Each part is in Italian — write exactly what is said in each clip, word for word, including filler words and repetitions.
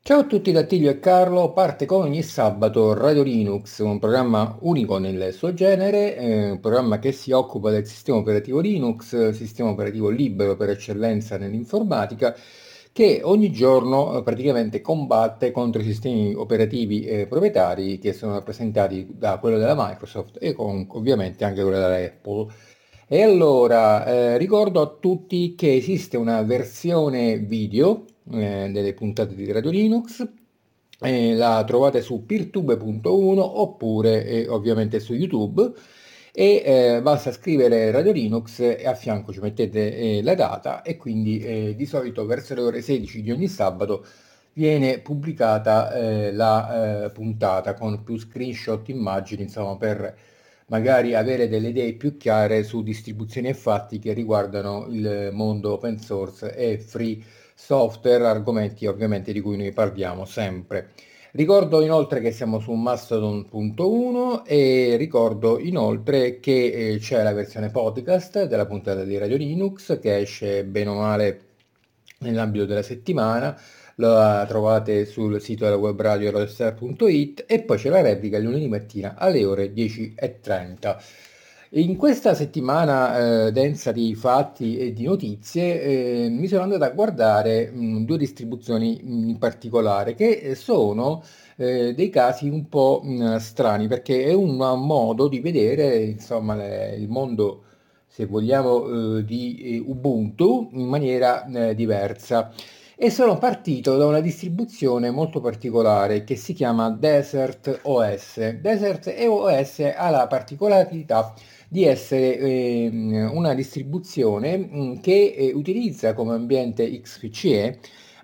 Ciao a tutti da Attilio e Carlo, parte come ogni sabato Radio Linux, un programma unico nel suo genere, eh, un programma che si occupa del sistema operativo Linux, sistema operativo libero per eccellenza nell'informatica, che ogni giorno eh, praticamente combatte contro i sistemi operativi eh, proprietari che sono rappresentati da quello della Microsoft e con, ovviamente anche quello della Apple. E allora eh, ricordo a tutti che esiste una versione video eh, delle puntate di Radio Linux, eh, la trovate su peertube punto uno oppure eh, ovviamente su YouTube e eh, basta scrivere Radio Linux e a fianco ci mettete eh, la data e quindi eh, di solito verso le ore sedici di ogni sabato viene pubblicata eh, la eh, puntata con più screenshot, immagini, insomma, per magari avere delle idee più chiare su distribuzioni e fatti che riguardano il mondo open source e free software, argomenti ovviamente di cui noi parliamo sempre. Ricordo inoltre che siamo su Mastodon punto uno e ricordo inoltre che eh, c'è la versione podcast della puntata di Radio Linux che esce bene o male nell'ambito della settimana, la trovate sul sito della web radio radiostar punto it e poi c'è la replica il lunedì mattina alle ore dieci e trenta. In questa settimana eh, densa di fatti e di notizie eh, mi sono andato a guardare mh, due distribuzioni mh, in particolare che sono eh, dei casi un po' mh, strani perché è un modo di vedere insomma le- il mondo, se vogliamo, eh, di eh, Ubuntu in maniera eh, diversa. E sono partito da una distribuzione molto particolare che si chiama Desert O S. Desert O S ha la particolarità di essere ehm, una distribuzione mh, che eh, utilizza come ambiente X F C E,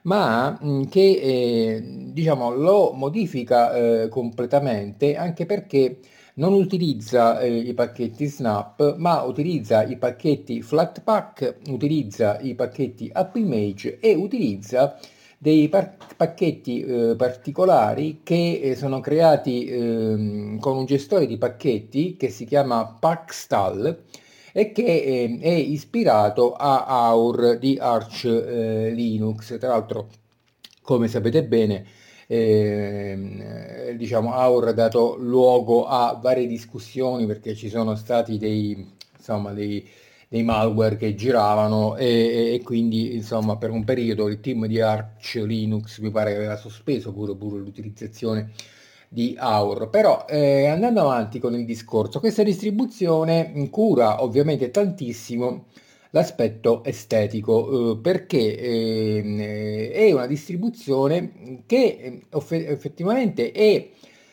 ma mh, che eh, diciamo lo modifica eh, completamente anche perché non utilizza eh, i pacchetti Snap, ma utilizza i pacchetti Flatpak, utilizza i pacchetti AppImage e utilizza dei par- pacchetti eh, particolari che eh, sono creati ehm, con un gestore di pacchetti che si chiama Packstall e che eh, è ispirato a Aur di Arch eh, Linux. Tra l'altro, come sapete bene, ehm, eh, diciamo, Aur ha dato luogo a varie discussioni perché ci sono stati dei, insomma, dei, dei malware che giravano e, e quindi insomma per un periodo il team di Arch Linux mi pare che aveva sospeso pure, pure l'utilizzazione di Aur. Però eh, andando avanti con il discorso, questa distribuzione cura ovviamente tantissimo l'aspetto estetico, eh, perché ehm, eh, è una distribuzione che eh, off- effettivamente è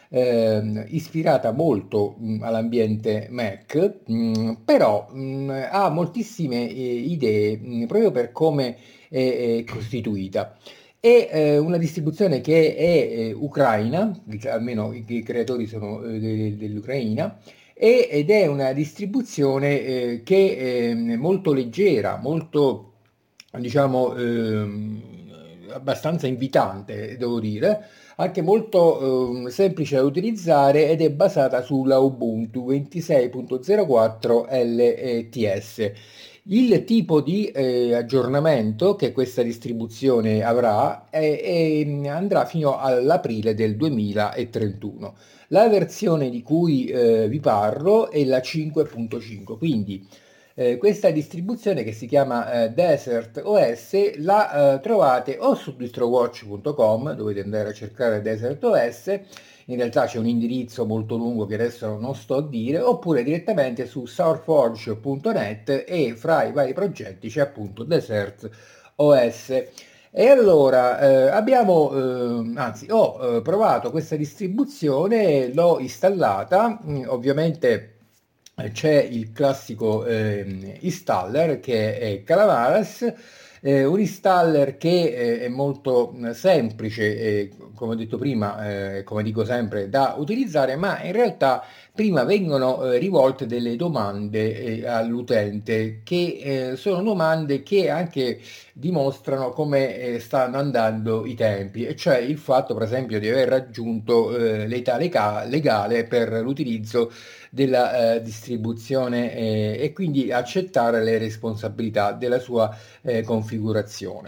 ehm, ispirata molto mh, all'ambiente Mac, mh, però mh, ha moltissime eh, idee mh, proprio per come è, è costituita. È eh, una distribuzione che è eh, ucraina, dic- almeno i, i creatori sono eh, de- dell'Ucraina, e- ed è una distribuzione eh, che è molto leggera, molto, diciamo, ehm, abbastanza invitante, devo dire, anche molto ehm, semplice da utilizzare ed è basata sulla Ubuntu ventisei punto zero quattro L T S. Il tipo di eh, aggiornamento che questa distribuzione avrà è- è- andrà fino all'aprile del duemilatrentuno. La versione di cui eh, vi parlo è la cinque punto cinque, quindi eh, questa distribuzione che si chiama eh, Desert O S la eh, trovate o su distrowatch punto com, dovete andare a cercare Desert O S, in realtà c'è un indirizzo molto lungo che adesso non sto a dire, oppure direttamente su sourceforge punto net e fra i vari progetti c'è appunto Desert O S. E allora eh, abbiamo, eh, anzi, ho eh, provato questa distribuzione, l'ho installata, mh, ovviamente eh, c'è il classico ehm, installer che è Calamares, eh, un installer che eh, è molto mh, semplice, eh, come ho detto prima, eh, come dico sempre, da utilizzare, ma in realtà prima vengono eh, rivolte delle domande eh, all'utente, che eh, sono domande che anche dimostrano come eh, stanno andando i tempi, e cioè il fatto, per esempio, di aver raggiunto eh, l'età lega- legale per l'utilizzo della eh, distribuzione eh, e quindi accettare le responsabilità della sua eh, configurazione.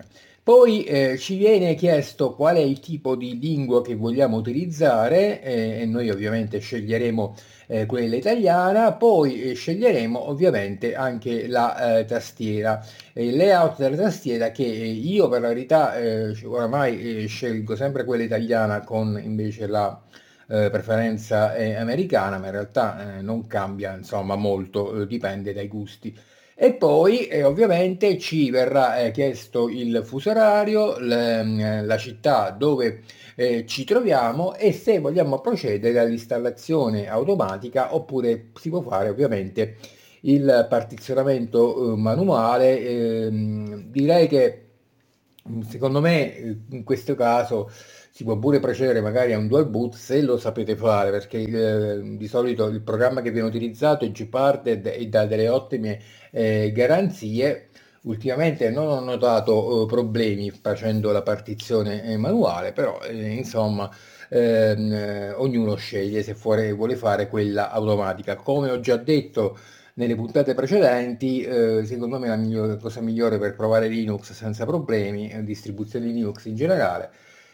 Poi eh, ci viene chiesto qual è il tipo di lingua che vogliamo utilizzare eh, e noi ovviamente sceglieremo eh, quella italiana, poi eh, sceglieremo ovviamente anche la eh, tastiera, eh, il layout della tastiera che eh, io per la verità eh, oramai eh, scelgo sempre quella italiana con invece la eh, preferenza eh, americana, ma in realtà eh, non cambia insomma molto, eh, dipende dai gusti. E poi eh, ovviamente ci verrà eh, chiesto il fuso orario, le- mm, la città dove eh, ci troviamo e se vogliamo procedere all'installazione automatica oppure si può fare ovviamente il partizionamento eh, manuale. Ehm, direi che mm, secondo me eh, in questo caso si può pure procedere magari a un dual boot se lo sapete fare, perché eh, di solito il programma che viene utilizzato è Gparted e dà delle ottime eh, garanzie. Ultimamente non ho notato eh, problemi facendo la partizione eh, manuale, però eh, insomma ehm, eh, ognuno sceglie se fuore- vuole fare quella automatica. Come ho già detto nelle puntate precedenti, eh, secondo me la migliore- cosa migliore per provare Linux senza problemi, eh, distribuzioni Linux in generale,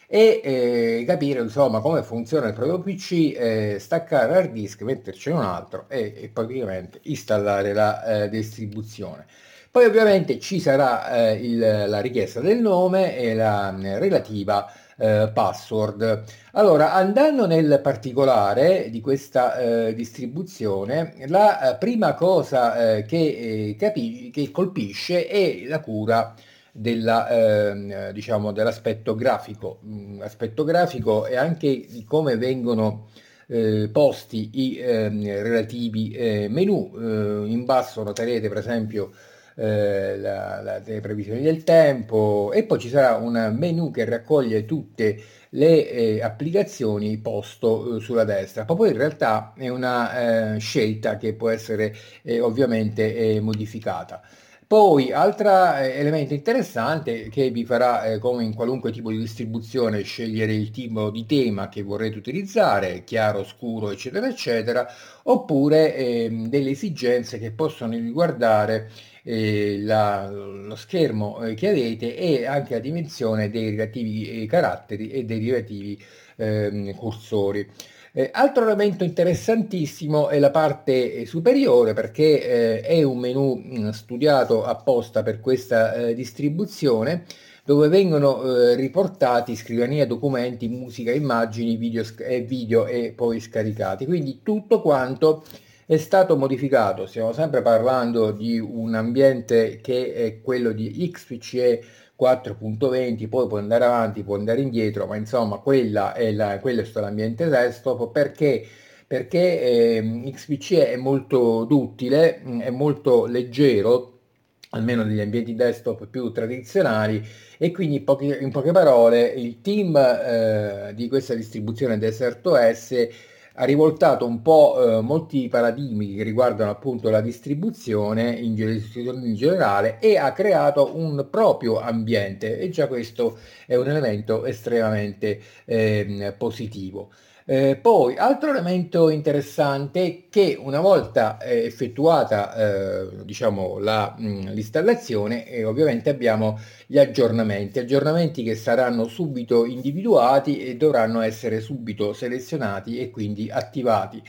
e eh, capire insomma come funziona il proprio P C, eh, staccare l'hard disk, metterci un altro e, e praticamente installare la eh, distribuzione. Poi ovviamente ci sarà eh, il- la richiesta del nome e la eh, relativa eh, password. Allora, andando nel particolare di questa eh, distribuzione, la eh, prima cosa eh, che, eh, capi- che colpisce è la cura della, ehm, diciamo, dell'aspetto grafico. Mm, aspetto grafico e anche di come vengono eh, posti i ehm, relativi eh, menu. Eh, in basso noterete per esempio eh, la- la- le previsioni del tempo e poi ci sarà un menu che raccoglie tutte le eh, applicazioni posto eh, sulla destra. Ma poi in realtà è una eh, scelta che può essere eh, ovviamente eh, modificata. Poi, altro elemento interessante che vi farà, eh, come in qualunque tipo di distribuzione, scegliere il tipo di tema che vorrete utilizzare, chiaro, scuro, eccetera, eccetera, oppure ehm, delle esigenze che possono riguardare eh, la- lo schermo eh, che avete e anche la dimensione dei relativi eh, caratteri e dei relativi ehm, cursori. Eh, altro elemento interessantissimo è la parte eh, superiore perché eh, è un menu mh, studiato apposta per questa eh, distribuzione dove vengono eh, riportati scrivania, documenti, musica, immagini, video, sc- e video e poi scaricati. Quindi tutto quanto è stato modificato. Stiamo sempre parlando di un ambiente che è quello di X P C E quattro punto venti, poi può andare avanti, può andare indietro, ma insomma quella è la, quello è stato l'ambiente desktop perché, perché eh, X P C è molto duttile, mh, è molto leggero, almeno negli ambienti desktop più tradizionali, e quindi in poche, in poche parole il team eh, di questa distribuzione Desert O S ha rivoltato un po' eh, molti paradigmi che riguardano appunto la distribuzione in, ge- in generale e ha creato un proprio ambiente e già questo è un elemento estremamente ehm, positivo. Eh, poi, altro elemento interessante è che una volta eh, effettuata eh, diciamo, la, mh, l'installazione, eh, ovviamente abbiamo gli aggiornamenti, aggiornamenti che saranno subito individuati e dovranno essere subito selezionati e quindi attivati.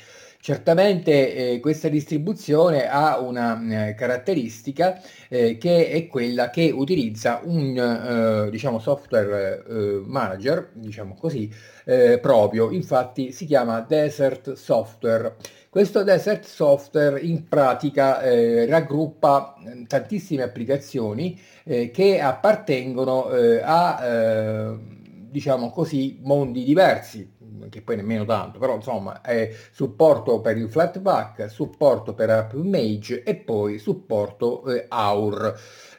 Certamente eh, questa distribuzione ha una eh, caratteristica eh, che è quella che utilizza un eh, diciamo, software eh, manager, diciamo così, eh, proprio, infatti si chiama Desert Software. Questo Desert Software in pratica eh, raggruppa eh, tantissime applicazioni eh, che appartengono eh, a, eh, diciamo così, mondi diversi, che poi nemmeno tanto, però insomma è supporto per il Flatpak, supporto per AppImage e poi supporto eh, Aur.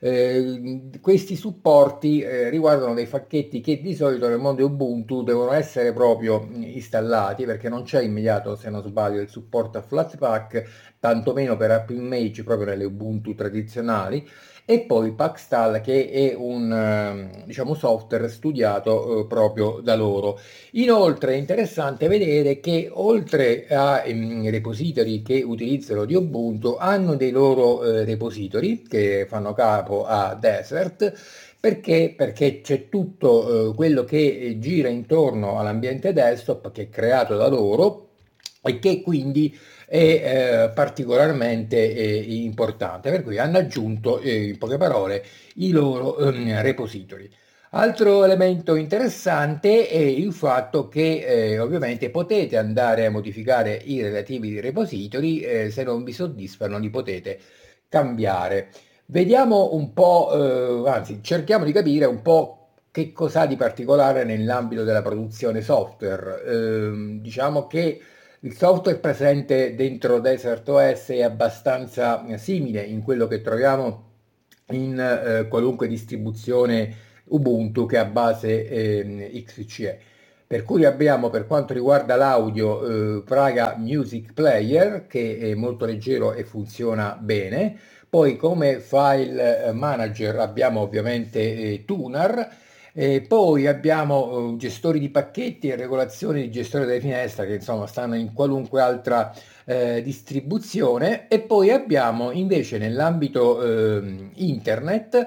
Eh, questi supporti eh, riguardano dei pacchetti che di solito nel mondo Ubuntu devono essere proprio installati perché non c'è immediato, se non sbaglio, il supporto a Flatpak, tantomeno per AppImage proprio nelle Ubuntu tradizionali e poi Packstal che è un eh, diciamo, software studiato eh, proprio da loro. Inoltre è interessante vedere che oltre ai repository che utilizzano di Ubuntu hanno dei loro eh, repository che fanno capo a Desert Perché? Perché c'è tutto eh, quello che eh, gira intorno all'ambiente desktop che è creato da loro e che quindi è eh, particolarmente eh, importante, per cui hanno aggiunto eh, in poche parole i loro ehm, repository. Altro elemento interessante è il fatto che eh, ovviamente potete andare a modificare i relativi repository, eh, se non vi soddisfano li potete cambiare. Vediamo un po', eh, anzi, cerchiamo di capire un po' che cos'ha di particolare nell'ambito della produzione software. Ehm, diciamo che il software presente dentro DesertOS è abbastanza eh, simile in quello che troviamo in eh, qualunque distribuzione Ubuntu che ha base ehm, X C E. Per cui abbiamo, per quanto riguarda l'audio, eh, Praga Music Player, che è molto leggero e funziona bene. Poi come file eh, manager abbiamo ovviamente eh, Tuner, e poi abbiamo eh, gestori di pacchetti e regolazioni di gestore delle finestre che insomma stanno in qualunque altra eh, distribuzione, e poi abbiamo invece nell'ambito eh, internet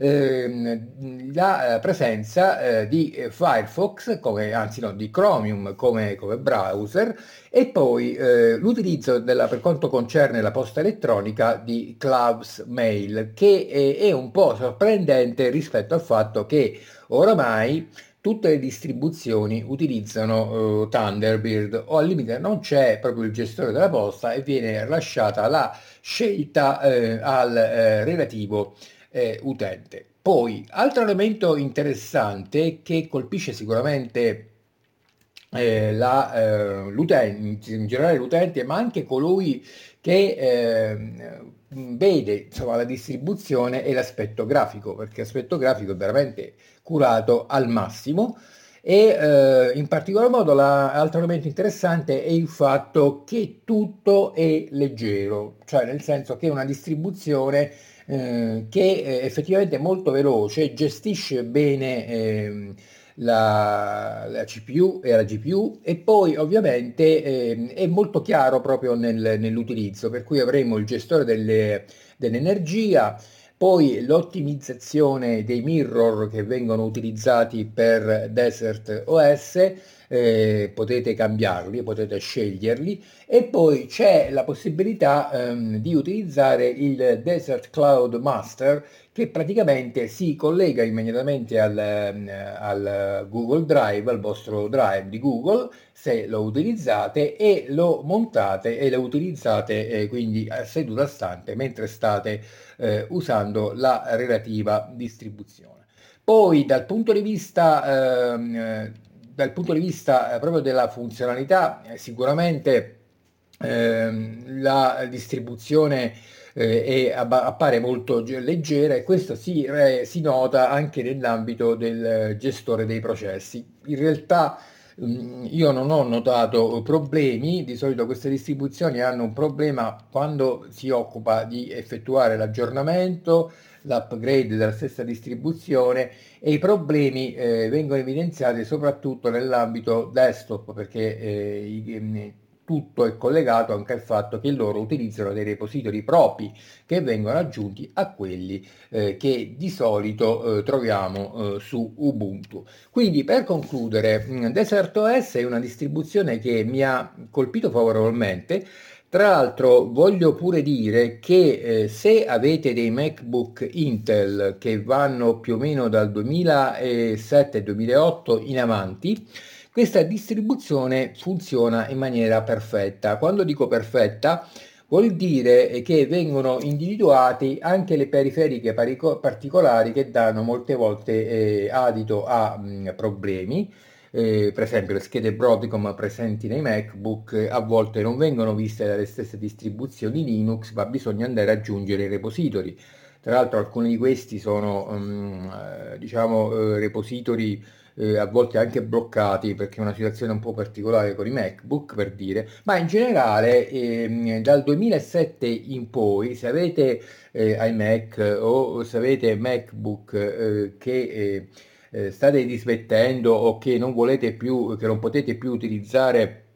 ehm, la eh, presenza eh, di eh, Firefox, come, anzi no, di Chromium come, come browser, e poi eh, l'utilizzo della, per quanto concerne la posta elettronica di Clouds Mail, che è, è un po' sorprendente rispetto al fatto che oramai tutte le distribuzioni utilizzano uh, Thunderbird, o al limite non c'è proprio il gestore della posta e viene lasciata la scelta eh, al eh, relativo eh, utente. Poi, altro elemento interessante che colpisce sicuramente eh, la, eh, l'utente, in generale l'utente, ma anche colui che eh, vede insomma, la distribuzione e l'aspetto grafico, perché l'aspetto grafico è veramente curato al massimo. E eh, in particolar modo l'altro elemento interessante è il fatto che tutto è leggero, cioè nel senso che è una distribuzione eh, che eh, effettivamente è molto veloce, gestisce bene ehm, la, la C P U e la G P U, e poi ovviamente ehm, è molto chiaro proprio nel- nell'utilizzo, per cui avremo il gestore delle- dell'energia, poi l'ottimizzazione dei mirror che vengono utilizzati per Desert O S, eh, potete cambiarli, potete sceglierli, e poi c'è la possibilità ehm, di utilizzare il Desert Cloud Master, che praticamente si collega immediatamente al, ehm, al Google Drive, al vostro Drive di Google, se lo utilizzate, e lo montate e lo utilizzate eh, quindi a seduta stante mentre state eh, usando la relativa distribuzione. Poi dal punto di vista, ehm, eh, dal punto di vista eh, proprio della funzionalità, eh, sicuramente ehm, la distribuzione eh, è- abba- appare molto ge- leggera, e questo si, re- si nota anche nell'ambito del gestore dei processi. In realtà mm, io non ho notato problemi. Di solito queste distribuzioni hanno un problema quando si occupa di effettuare l'aggiornamento, l'upgrade della stessa distribuzione, e i problemi eh, vengono evidenziati soprattutto nell'ambito desktop, perché eh, i- tutto è collegato anche al fatto che loro utilizzano dei repository propri che vengono aggiunti a quelli eh, che di solito eh, troviamo eh, su Ubuntu. Quindi per concludere, mh, DesertOS è una distribuzione che mi ha colpito favorevolmente. Tra l'altro voglio pure dire che eh, se avete dei MacBook Intel che vanno più o meno dal duemilasette-duemilaotto in avanti, questa distribuzione funziona in maniera perfetta. Quando dico perfetta, vuol dire che vengono individuati anche le periferiche parico- particolari che danno molte volte eh, adito a mh, problemi. Eh, per esempio le schede Broadcom presenti nei MacBook eh, a volte non vengono viste dalle stesse distribuzioni Linux, ma bisogna andare ad aggiungere i repository. Tra l'altro alcuni di questi sono mm, eh, diciamo eh, repository eh, a volte anche bloccati, perché è una situazione un po' particolare con i MacBook, per dire, ma in generale ehm, dal duemilasette in poi, se avete eh, iMac o se avete MacBook eh, che eh, eh, state dismettendo o che non volete più, che non potete più utilizzare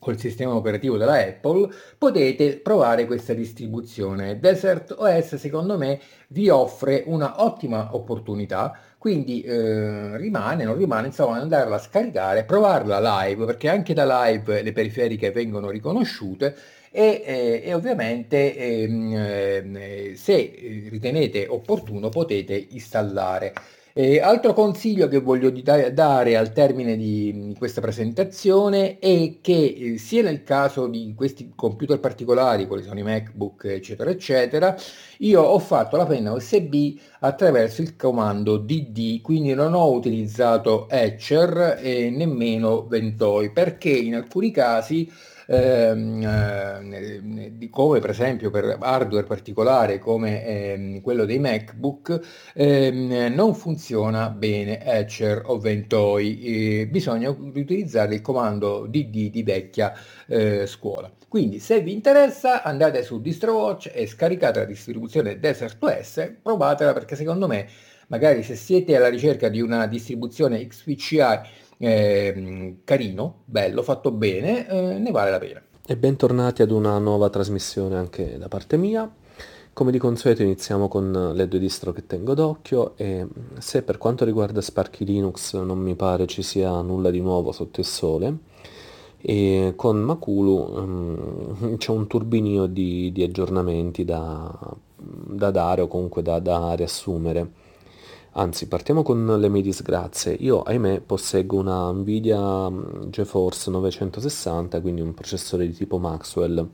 col sistema operativo della Apple, potete provare questa distribuzione. Desert O S secondo me vi offre una ottima opportunità, quindi eh, rimane, non rimane, insomma, andarla a scaricare, provarla live, perché anche da live le periferiche vengono riconosciute e, eh, e ovviamente ehm, eh, se ritenete opportuno potete installare. Eh, altro consiglio che voglio di- da- dare al termine di, di questa presentazione è che eh, sia nel caso di questi computer particolari, quali sono i MacBook, eccetera, eccetera, io ho fatto la penna U S B attraverso il comando D D, quindi non ho utilizzato Etcher e nemmeno Ventoi, perché in alcuni casi ehm, eh, di- come per esempio per hardware particolare come ehm, quello dei MacBook, ehm, non funziona bene Etcher o Ventoi, eh, bisogna utilizzare il comando D D di vecchia eh, scuola. Quindi se vi interessa andate su DistroWatch e scaricate la distribuzione Desert O S, provatela perché secondo me magari se siete alla ricerca di una distribuzione X P C I eh, carino, bello, fatto bene, eh, ne vale la pena. E bentornati ad una nuova trasmissione anche da parte mia. Come di consueto iniziamo con le due distro che tengo d'occhio e se per quanto riguarda Sparky Linux non mi pare ci sia nulla di nuovo sotto il sole, e con Makulu um, c'è un turbinio di, di aggiornamenti da, da dare o comunque da, da riassumere. Anzi, partiamo con le mie disgrazie. Io, ahimè, posseggo una Nvidia mm, GeForce novecentosessanta, quindi un processore di tipo Maxwell.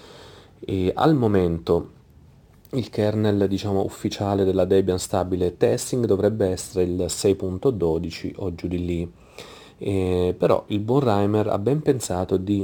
E al momento il kernel, diciamo, ufficiale della Debian stabile testing dovrebbe essere il sei punto dodici o giù di lì. E, però il buon Reimer ha ben pensato di,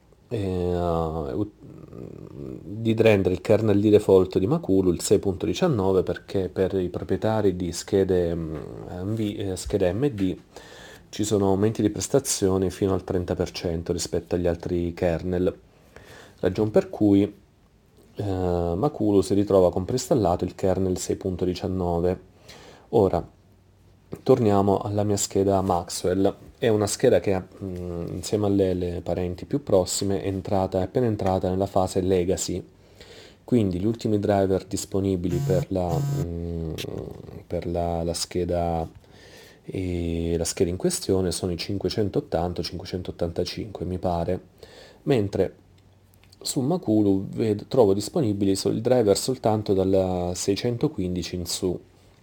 eh, ut- di rendere il kernel di default di Makulu il sei punto diciannove perché per i proprietari di schede, mm, Nv- eh, schede A M D ci sono aumenti di prestazione fino al trenta per cento rispetto agli altri kernel, ragion per cui eh, Makulu si ritrova con preinstallato il kernel sei punto diciannove. Ora, torniamo alla mia scheda Maxwell. È una scheda che, mh, insieme alle le parenti più prossime, è entrata, è appena entrata nella fase Legacy. Quindi gli ultimi driver disponibili per la, mh, per la, la scheda, e la scheda in questione sono i cinquecentottanta o cinquecentottantacinque, mi pare, mentre su Makulu ved- trovo disponibili so- il driver soltanto dal seicentoquindici in su,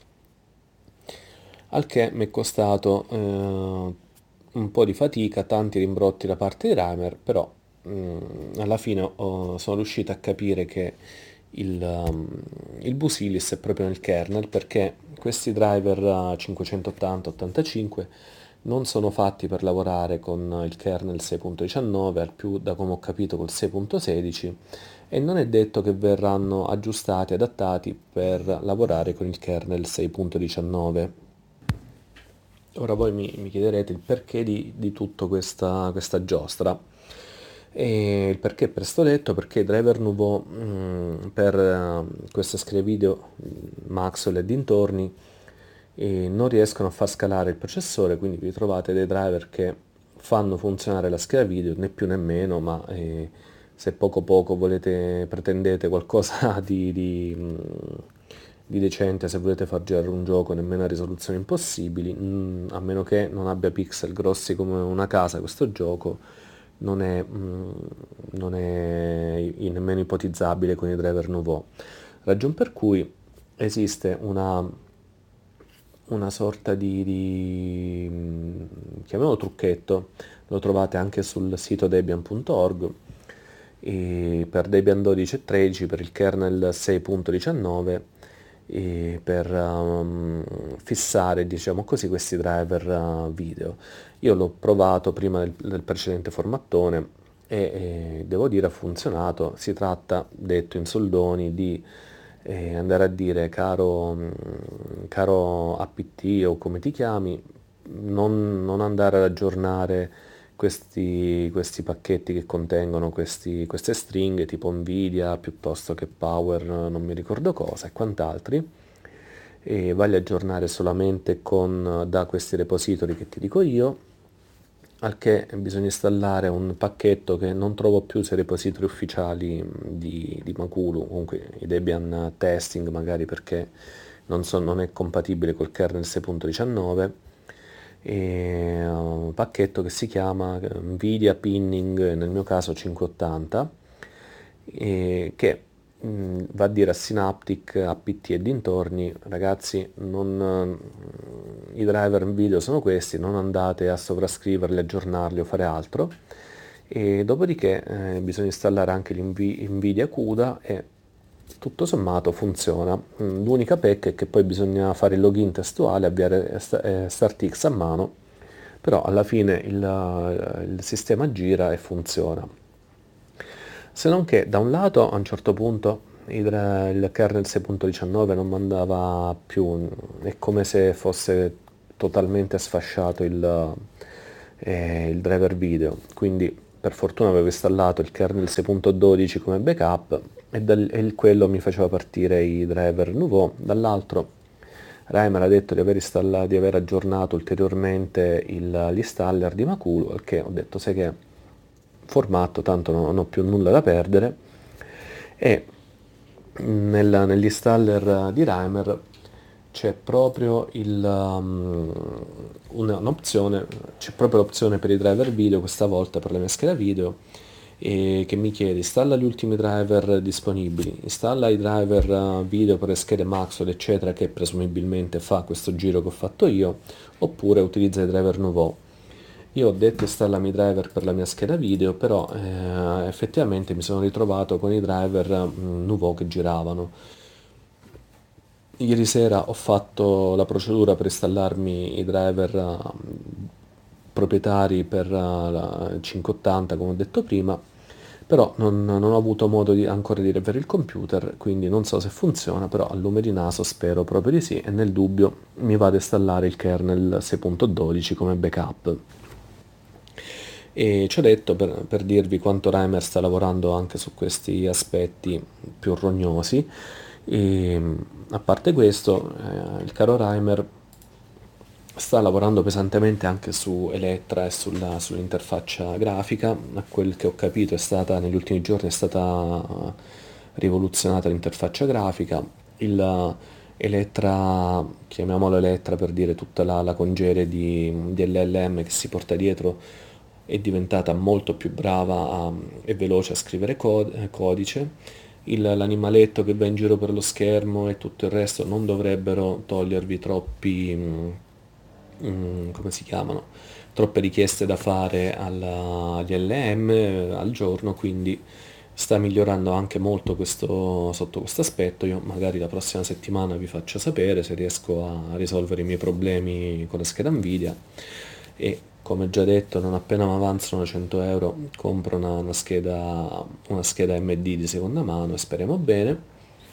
al che mi è costato eh, un po' di fatica, tanti rimbrotti da parte di Reimer, però mm, alla fine ho- sono riuscito a capire che il, um, il Busilis è proprio nel kernel, perché questi driver eh, cinquecentottanta ottantacinque non sono fatti per lavorare con il kernel sei punto diciannove, al più da come ho capito col sei punto sedici, e non è detto che verranno aggiustati, adattati per lavorare con il kernel sei punto diciannove. Ora voi mi, mi chiederete il perché di, di tutta questa, questa giostra. E il perché è presto detto, perché i driver Nouveau mh, per eh, queste schede video mh, Maxwell e dintorni eh, non riescono a far scalare il processore, quindi vi trovate dei driver che fanno funzionare la scheda video, né più né meno, ma eh, se poco poco volete, pretendete qualcosa di, di, mh, di decente, se volete far girare un gioco nemmeno a risoluzioni impossibili, mh, a meno che non abbia pixel grossi come una casa, questo gioco non è, mh, non è i- nemmeno ipotizzabile con i driver Nouveau. Ragion per cui esiste una, una sorta di, di mh, chiamiamolo trucchetto, lo trovate anche sul sito debian punto org, e per Debian dodici e tredici, per il kernel sei punto diciannove, e per um, fissare, diciamo così, questi driver uh, video. Io l'ho provato prima del, del precedente formattone e, e devo dire ha funzionato. Si tratta, detto in soldoni, di eh, andare a dire caro, mm, caro A P T o come ti chiami, non, non andare ad aggiornare questi, questi pacchetti che contengono questi- queste stringhe tipo Nvidia piuttosto che Power, non mi ricordo cosa e quant'altri, e vai a aggiornare solamente con, da questi repository che ti dico io, al che bisogna installare un pacchetto che non trovo più sui repository ufficiali di, di Makulu, comunque i Debian testing magari perché non, so- non è compatibile col kernel sei punto diciannove, e uh, un pacchetto che si chiama Nvidia Pinning, nel mio caso cinquecentottanta, e che mh, va a dire a Synaptic, a P T e dintorni: ragazzi, non, eh, i driver video sono questi, non andate a sovrascriverli, aggiornarli o fare altro. E dopodiché eh, bisogna installare anche l'Nvidia CUDA e tutto sommato funziona. Mm, L'unica pecca è che poi bisogna fare il login testuale, avviare sta- eh, StartX a mano, però alla fine il, il sistema gira e funziona. Se non che da un lato a un certo punto il, il kernel sei punto diciannove non mandava più, è come se fosse totalmente sfasciato il, eh, il driver video, quindi per fortuna avevo installato il kernel sei punto dodici come backup e, dal, e il- quello mi faceva partire i driver Nouveau. Dall'altro Reimer ha detto di aver, installa- di aver aggiornato ulteriormente il- l'installer di Makulu, al che ho detto: sai che, formato, tanto non ho più nulla da perdere. E nel- nell'installer di Reimer c'è proprio il, um, una- un'opzione, c'è proprio l'opzione per i driver video, questa volta per la mia scheda video, e che mi chiede: installa gli ultimi driver disponibili, installa i driver uh, video per le schede Maxwell eccetera, che presumibilmente fa questo giro che ho fatto io, oppure utilizza i driver Nouveau. Io ho detto installami i driver per la mia scheda video, però eh, effettivamente mi sono ritrovato con i driver mm, Nouveau che giravano. Ieri sera ho fatto la procedura per installarmi i driver eh, proprietari per eh, la cinquecentottanta, come ho detto prima, però non, non ho avuto modo di, ancora di riavere il computer, quindi non so se funziona, però a lume di naso spero proprio di sì, e nel dubbio mi vado a installare il kernel sei punto dodici come backup. E ci ho detto per, per dirvi quanto Reimer sta lavorando anche su questi aspetti più rognosi. E, a parte questo, eh, il caro Reimer sta lavorando pesantemente anche su Elettra e sulla- sull'interfaccia grafica. A quel che ho capito è stata, negli ultimi giorni è stata eh, rivoluzionata l'interfaccia grafica. Il eh, Elettra, chiamiamolo Elettra per dire tutta la, la congerie di, di L L M che si porta dietro, è diventata molto più brava a- e veloce a scrivere cod- eh, codice. Il- l'animaletto che va in giro per lo schermo e tutto il resto non dovrebbero togliervi troppi, mm, mm, come si chiamano, troppe richieste da fare alla- agli L M eh, al giorno, quindi sta migliorando anche molto questo, sotto questo aspetto. Io magari la prossima settimana vi faccio sapere se riesco a risolvere i miei problemi con la scheda Nvidia, e come già detto, non appena mi avanzano cento euro compro una, una scheda, una scheda M D di seconda mano e speriamo bene.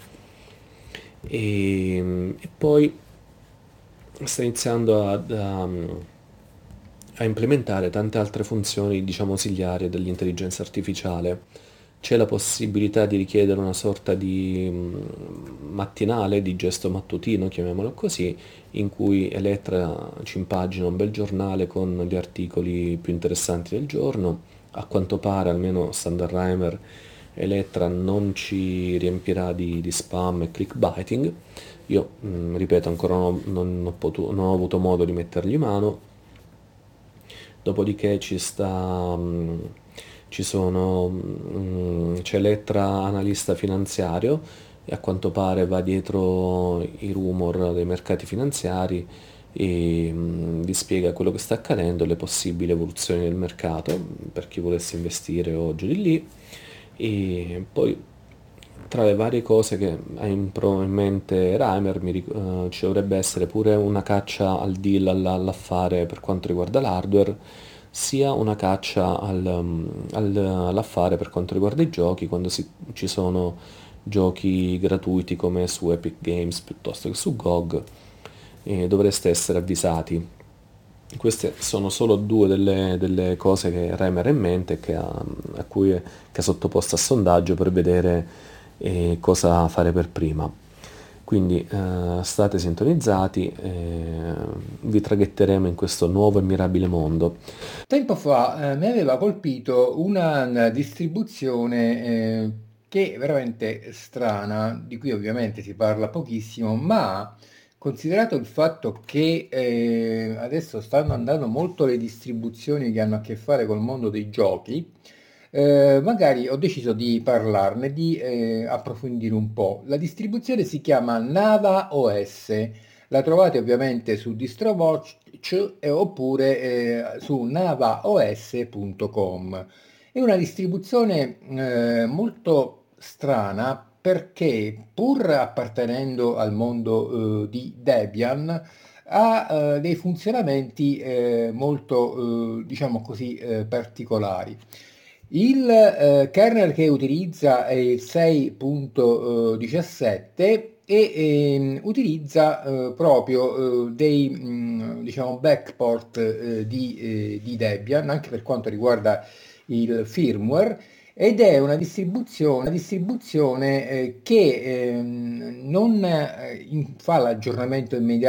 E, e poi sta iniziando ad, um, a implementare tante altre funzioni, diciamo, ausiliarie dell'intelligenza artificiale. C'è la possibilità di richiedere una sorta di mm, mattinale, di gesto mattutino, chiamiamolo così, in cui Elettra ci impagina un bel giornale con gli articoli più interessanti del giorno. A quanto pare, almeno Standard Reimer, Elettra non ci riempirà di, di spam e clickbaiting. Io, mm, ripeto, ancora non ho, non ho potu- non ho avuto modo di mettergli mano. Dopodiché ci sta, mm, ci sono, mm, c'è Elettra analista finanziario, e a quanto pare va dietro i rumor dei mercati finanziari e mm, vi spiega quello che sta accadendo, le possibili evoluzioni del mercato per chi volesse investire o giù di lì. E poi, tra le varie cose che ha in, pro- in mente Reimer, mi ric- eh, ci dovrebbe essere pure una caccia al deal, alla- all'affare per quanto riguarda l'hardware, sia una caccia al, um, al- all'affare per quanto riguarda i giochi, quando si- ci sono giochi gratuiti come su Epic Games piuttosto che su G O G, e dovreste essere avvisati. Queste sono solo due delle, delle cose che Reimer ha in mente e che ha, a cui che ha sottoposto a sondaggio per vedere eh, cosa fare per prima. Quindi eh, state sintonizzati, eh, vi traghetteremo in questo nuovo e mirabile mondo. Tempo fa eh, mi aveva colpito una, una distribuzione eh, che è veramente strana, di cui ovviamente si parla pochissimo, ma considerato il fatto che eh, adesso stanno andando molto le distribuzioni che hanno a che fare col mondo dei giochi, eh, magari ho deciso di parlarne, di eh, approfondire un po'. La distribuzione si chiama Nava O S. La trovate ovviamente su DistroWatch eh, oppure eh, su navaos punto com. È una distribuzione eh, molto strana perché pur appartenendo al mondo eh, di Debian ha eh, dei funzionamenti eh, molto, eh, diciamo così, eh, particolari. Il eh, kernel che utilizza è il sei punto diciassette e ehm, utilizza eh, proprio eh, dei mh, diciamo backport eh, di, eh, di Debian anche per quanto riguarda il firmware ed è una distribuzione, una distribuzione eh, che ehm, non eh, in- fa l'aggiornamento immediato